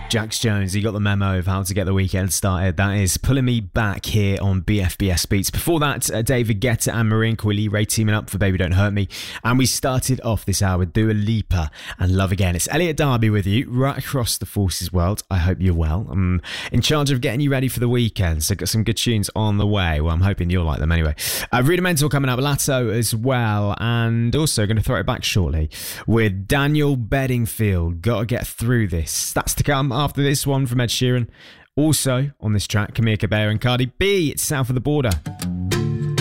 Jax Jones, he got the memo of how to get the weekend started. That is Pulling Me Back here on BFBS Beats. Before that, David Guetta and Marine Quilly Ray teaming up for Baby Don't Hurt Me. And we started off this hour with Dua Lipa and Love Again. It's Elliot Darby with you right across the Forces world. I hope you're well. I'm in charge of getting you ready for the weekend, so got some good tunes on the way. Well, I'm hoping you'll like them anyway. Rudimental coming up, Lato as well, and also going to throw it back shortly with Daniel Bedingfield. Gotta get through this. That's to come after this one from Ed Sheeran. Also on this track, Camille Cabello and Cardi B. It's South of the Border.